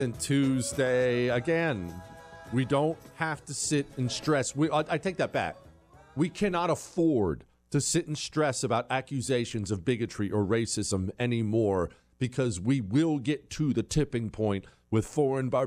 And Tuesday, again, we don't have to sit and stress. I take that back. We cannot afford to sit and stress about accusations of bigotry or racism anymore, because we will get to the tipping point with foreign